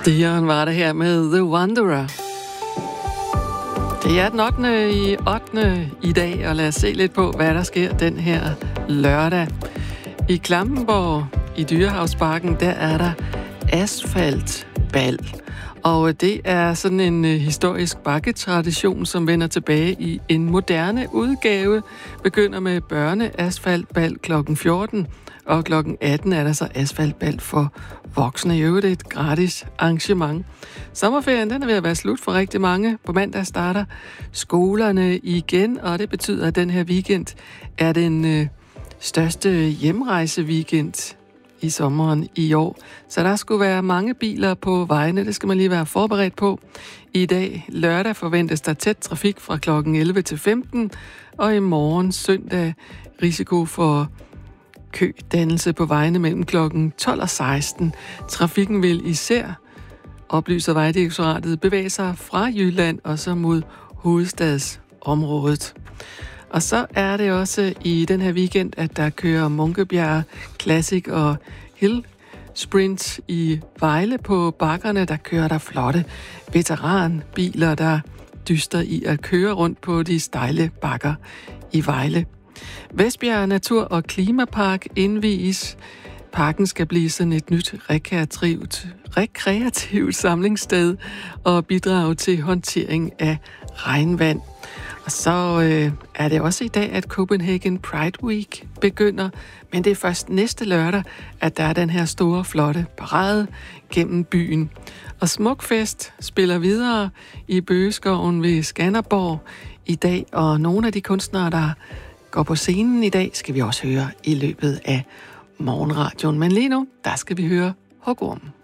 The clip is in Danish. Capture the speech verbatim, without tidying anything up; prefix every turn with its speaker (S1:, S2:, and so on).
S1: Dion var det her med The Wanderer. Det er den ottende i ottende i dag, og lad os se lidt på, hvad der sker den her lørdag. I Klampenborg, i Dyrehavsparken, der er der asfaltbal. Og det er sådan en historisk bakketradition, som vender tilbage i en moderne udgave. Begynder med børneasfaltbal klokken fjorten, og klokken atten er der så asfaltbal for voksne. I øvrigt et gratis arrangement. Sommerferien den er ved at være slut for rigtig mange. På mandag starter skolerne igen, og det betyder, at den her weekend er den øh, største hjemrejseweekend i sommeren i år. Så der skulle være mange biler på vejene. Det skal man lige være forberedt på. I dag lørdag forventes der tæt trafik fra klokken elleve til femten, og i morgen søndag risiko for kødannelse på vejene mellem klokken tolv og seksten. Trafikken vil især, oplyser Vejdirektoratet, bevæge sig fra Jylland og så mod hovedstadsområdet. Og så er det også i den her weekend, at der kører Munkebjerg Classic og Hill Sprint i Vejle. På bakkerne, der kører der flotte veteranbiler, der dyster i at køre rundt på de stejle bakker i Vejle. Vestbjerg Natur- og Klimapark indvies. Parken skal blive sådan et nyt rekreativt, rekreativt samlingssted og bidrage til håndtering af regnvand. Og så øh, er det også i dag, at Copenhagen Pride Week begynder, men det er først næste lørdag, at der er den her store, flotte parade gennem byen. Og Smukfest spiller videre i Bøgeskoven ved Skanderborg i dag, og nogle af de kunstnere, der går på scenen i dag, skal vi også høre i løbet af morgenradioen. Men lige nu, der skal vi høre Hugorm.